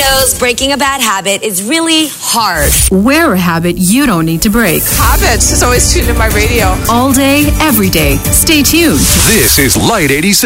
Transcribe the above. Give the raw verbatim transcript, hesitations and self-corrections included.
knows breaking a bad habit is really hard. Wear a habit you don't need to break. Habits is always tuned in my radio. All day, every day. Stay tuned. This is Light eighty-seven.